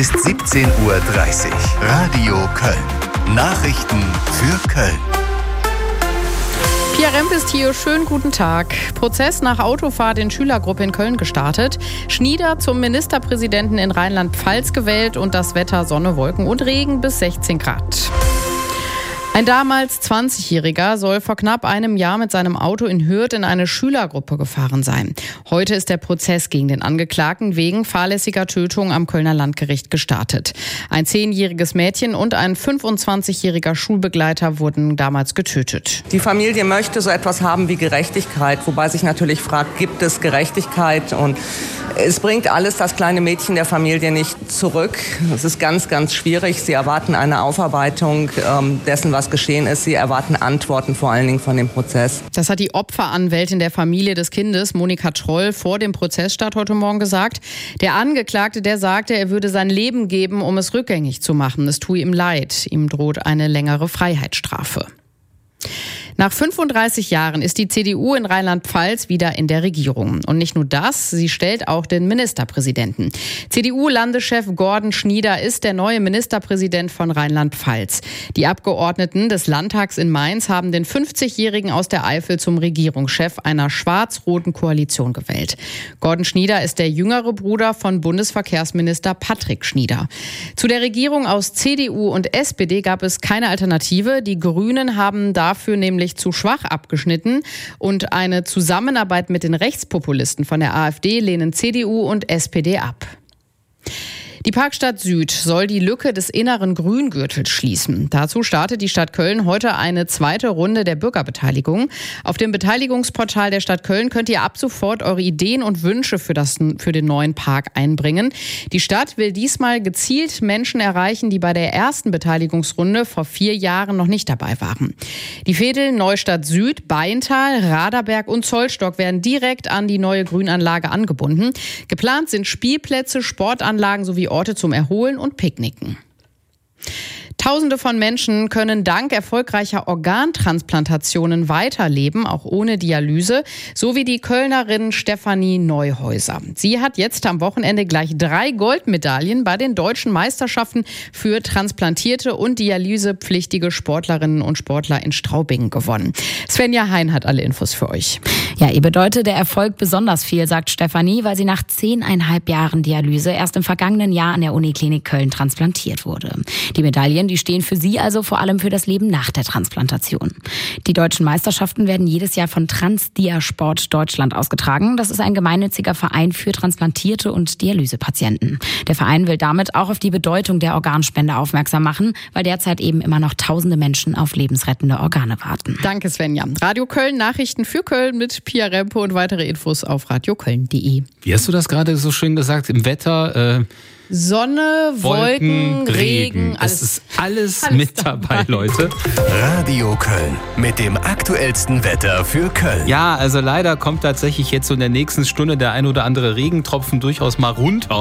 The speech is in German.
Ist 17:30 Uhr. Radio Köln. Nachrichten für Köln. Pia Remp ist hier. Schönen guten Tag. Prozess nach Autofahrt in Schülergruppe in Köln gestartet. Schnieder zum Ministerpräsidenten in Rheinland-Pfalz gewählt und das Wetter Sonne, Wolken und Regen bis 16 Grad. Ein damals 20-Jähriger soll vor knapp einem Jahr mit seinem Auto in Hürth in eine Schülergruppe gefahren sein. Heute ist der Prozess gegen den Angeklagten wegen fahrlässiger Tötung am Kölner Landgericht gestartet. Ein 10-jähriges Mädchen und ein 25-jähriger Schulbegleiter wurden damals getötet. Die Familie möchte so etwas haben wie Gerechtigkeit, wobei sich natürlich fragt, gibt es Gerechtigkeit? Und es bringt alles das kleine Mädchen der Familie nicht zurück. Es ist ganz, ganz schwierig. Sie erwarten eine Aufarbeitung dessen, was geschehen ist. Sie erwarten Antworten vor allen Dingen von dem Prozess. Das hat die Opferanwältin der Familie des Kindes, Monika Troll, vor dem Prozessstart heute Morgen gesagt. Der Angeklagte, der sagte, er würde sein Leben geben, um es rückgängig zu machen. Es tue ihm leid. Ihm droht eine längere Freiheitsstrafe. Nach 35 Jahren ist die CDU in Rheinland-Pfalz wieder in der Regierung. Und nicht nur das, sie stellt auch den Ministerpräsidenten. CDU-Landeschef Gordon Schnieder ist der neue Ministerpräsident von Rheinland-Pfalz. Die Abgeordneten des Landtags in Mainz haben den 50-Jährigen aus der Eifel zum Regierungschef einer schwarz-roten Koalition gewählt. Gordon Schnieder ist der jüngere Bruder von Bundesverkehrsminister Patrick Schnieder. Zu der Regierung aus CDU und SPD gab es keine Alternative. Die Grünen haben dafür nämlich zu schwach abgeschnitten und eine Zusammenarbeit mit den Rechtspopulisten von der AfD lehnen CDU und SPD ab. Die Parkstadt Süd soll die Lücke des inneren Grüngürtels schließen. Dazu startet die Stadt Köln heute eine zweite Runde der Bürgerbeteiligung. Auf dem Beteiligungsportal der Stadt Köln könnt ihr ab sofort eure Ideen und Wünsche für den neuen Park einbringen. Die Stadt will diesmal gezielt Menschen erreichen, die bei der ersten Beteiligungsrunde vor 4 Jahren noch nicht dabei waren. Die Veedel, Neustadt Süd, Beintal, Raderberg und Zollstock werden direkt an die neue Grünanlage angebunden. Geplant sind Spielplätze, Sportanlagen sowie Orte zum Erholen und Picknicken. Tausende von Menschen können dank erfolgreicher Organtransplantationen weiterleben, auch ohne Dialyse, so wie die Kölnerin Stefanie Neuhäuser. Sie hat jetzt am Wochenende gleich 3 Goldmedaillen bei den deutschen Meisterschaften für transplantierte und dialysepflichtige Sportlerinnen und Sportler in Straubing gewonnen. Svenja Hein hat alle Infos für euch. Ja, ihr bedeutet der Erfolg besonders viel, sagt Stefanie, weil sie nach 10,5 Jahren Dialyse erst im vergangenen Jahr an der Uniklinik Köln transplantiert wurde. Die Medaillen, die stehen für sie also vor allem für das Leben nach der Transplantation. Die deutschen Meisterschaften werden jedes Jahr von Transdiasport Deutschland ausgetragen. Das ist ein gemeinnütziger Verein für transplantierte und Dialysepatienten. Der Verein will damit auch auf die Bedeutung der Organspende aufmerksam machen, weil derzeit eben immer noch tausende Menschen auf lebensrettende Organe warten. Danke, Svenja. Radio Köln, Nachrichten für Köln mit Pia Rempe und weitere Infos auf radioköln.de. Wie hast du das gerade so schön gesagt? Im Wetter... Sonne, Wolken, Regen. Es ist alles mit dabei, Leute. Radio Köln mit dem aktuellsten Wetter für Köln. Ja, also leider kommt tatsächlich jetzt so in der nächsten Stunde der ein oder andere Regentropfen durchaus mal runter.